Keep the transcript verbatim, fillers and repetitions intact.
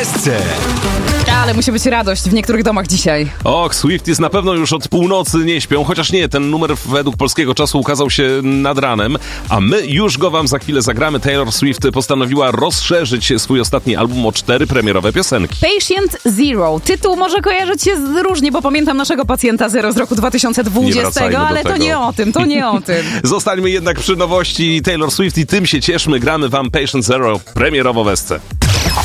Esce. Ale musi być radość w niektórych domach dzisiaj. Och, Swifties na pewno już od północy nie śpią, chociaż nie, ten numer według polskiego czasu ukazał się nad ranem, a my już go wam za chwilę zagramy. Taylor Swift postanowiła rozszerzyć swój ostatni album o cztery premierowe piosenki. Patient Zero. Tytuł może kojarzyć się z różnie, bo pamiętam naszego pacjenta Zero z roku dwa tysiące dwudziestego, ale to nie o tym, to nie o tym. Zostańmy jednak przy nowości Taylor Swift i tym się cieszmy. Gramy wam Patient Zero premierowo w Esce.